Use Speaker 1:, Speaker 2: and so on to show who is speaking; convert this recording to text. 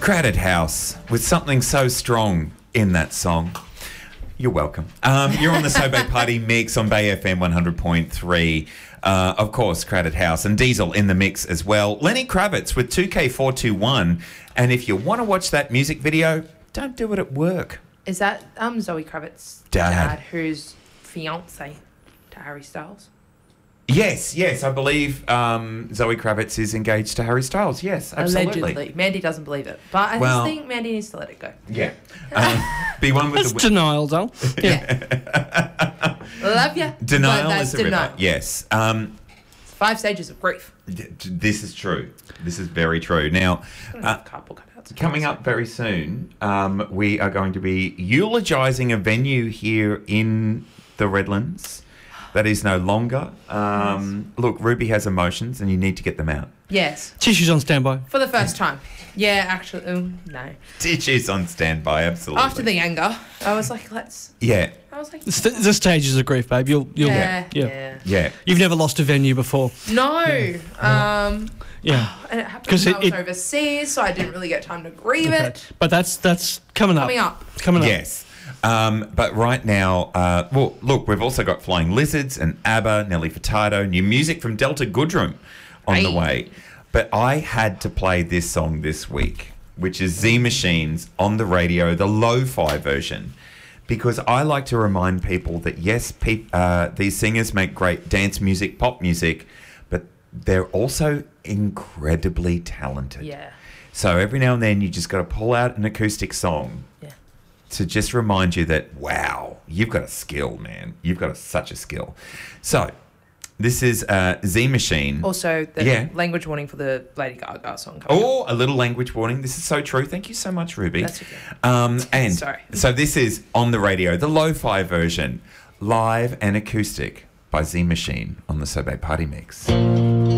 Speaker 1: Crowded House with something so strong in that song. You're welcome. You're on the So Bay Party mix on Bay FM 100.3. Of course, Crowded House and Diesel in the mix as well. Lenny Kravitz with 2K421. And if you want to watch that music video, don't do it at work.
Speaker 2: Is that Zoe Kravitz's
Speaker 1: Dad.
Speaker 2: who's fiance to Harry Styles?
Speaker 1: Yes, I believe Zoe Kravitz is engaged to Harry Styles. Yes, absolutely.
Speaker 2: Allegedly. Mandy doesn't believe it. But I just think Mandy needs to let it go.
Speaker 1: Yeah. Be one with
Speaker 3: That's
Speaker 1: the...
Speaker 3: denial, doll.
Speaker 2: Yeah. Love you.
Speaker 1: Denial
Speaker 2: but
Speaker 1: is a
Speaker 2: denial.
Speaker 1: river. Yes.
Speaker 2: 5 stages of grief.
Speaker 1: This is true. This is very true. Now,
Speaker 2: Cardboard cutouts.
Speaker 1: coming up very soon, we are going to be eulogising a venue here in the Redlands that is no longer. Look, Ruby has emotions and you need to get them out.
Speaker 2: Yes.
Speaker 3: Tissues on standby.
Speaker 2: For the first time. Yeah, actually, no.
Speaker 1: Tissues on standby, absolutely.
Speaker 2: After the anger, I was like,
Speaker 1: Yeah.
Speaker 2: I was like,
Speaker 3: The stages of grief, babe. You'll
Speaker 2: yeah.
Speaker 3: You've never lost a venue before.
Speaker 2: No.
Speaker 3: Yeah.
Speaker 2: And it happened
Speaker 3: 'Cause
Speaker 2: when I was
Speaker 3: it-
Speaker 2: overseas, so I didn't really get time to grieve
Speaker 3: Okay.
Speaker 2: it.
Speaker 3: But that's coming up.
Speaker 2: Coming up.
Speaker 1: Yes. But right now, well, look, we've also got Flying Lizards and ABBA, Nelly Furtado, new music from Delta Goodrem on the way. But I had to play this song this week, which is Z Machine's On the Radio, the lo-fi version, because I like to remind people that, yes, these singers make great dance music, pop music, but they're also incredibly talented.
Speaker 2: Yeah.
Speaker 1: So every now and then you just got to pull out an acoustic song to just remind you that, wow, you've got a skill, man. You've got such a skill. So this is Z Machine.
Speaker 2: Also, the language warning for the Lady Gaga song.
Speaker 1: Oh, a little language warning. This is so true. Thank you so much, Ruby.
Speaker 2: That's okay.
Speaker 1: And
Speaker 2: Sorry.
Speaker 1: So this is On the Radio, the lo-fi version, live and acoustic by Z Machine on the So Bay Party Mix.